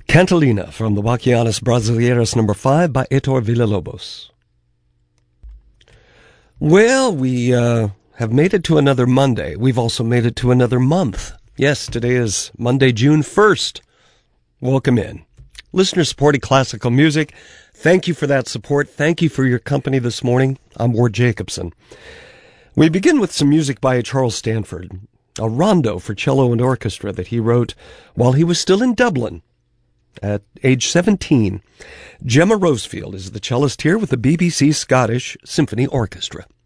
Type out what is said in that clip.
Cantilena from the Bachianas Brasileiras number 5 by Heitor Villa-Lobos. Well, we have made it to another Monday. We've also made it to another month. Yes, today is Monday, June 1st. Welcome in. Listener-supported classical music. Thank you for that support. Thank you for your company this morning. I'm Ward Jacobson. We begin with some music by Charles Stanford, a rondo for cello and orchestra that he wrote while he was still in Dublin at age 17. Gemma Rosefield is the cellist here with the BBC Scottish Symphony Orchestra.